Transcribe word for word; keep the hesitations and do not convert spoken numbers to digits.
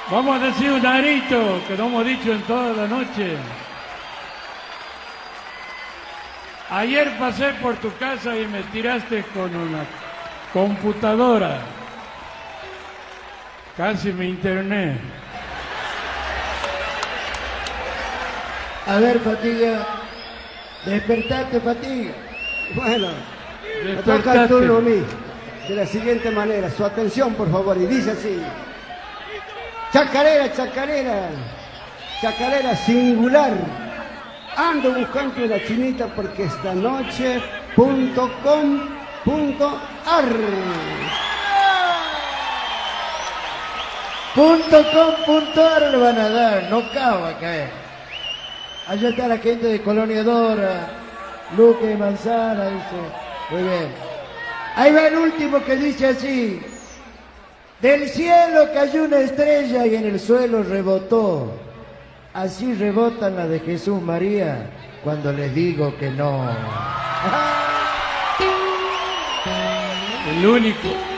Vamos a decir un arito que no hemos dicho en toda la noche. Ayer pasé por tu casa y me tiraste con una computadora. Casi me interné. A ver, Fatiga. Despertate, Fatiga. Bueno, me toca el turno a mí. De la siguiente manera. Su atención, por favor. Y dice así. Chacarera, chacarera. Chacarera singular. Ando buscando una chinita porque esta noche punto com punto ar. Punto com punto ar le van a dar, no acaba a caer. Allá está la gente de Colonia Dora, Luque de Manzana, dice. Muy bien. Ahí va el último que dice así. Del cielo cayó una estrella y en el suelo rebotó. Así rebotan las de Jesús María cuando les digo que no. El único.